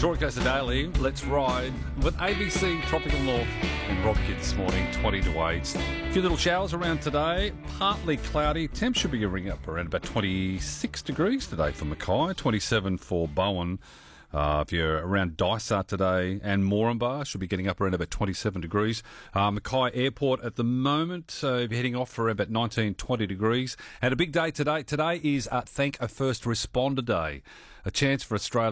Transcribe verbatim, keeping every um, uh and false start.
Shortcast Daily, let's ride with A B C Tropical North and Rob Kidd this morning, twenty to eight. A few little showers around today, partly cloudy. Temps should be going up around about twenty-six degrees today for Mackay, twenty-seven for Bowen. Uh, if you're around Dysart today and Moranbah, should be getting up around about twenty-seven degrees. Uh, Mackay Airport at the moment, uh, if you're heading off for about nineteen, twenty degrees. And a big day today. Today is uh, Thank a First Responder Day, a chance for Australia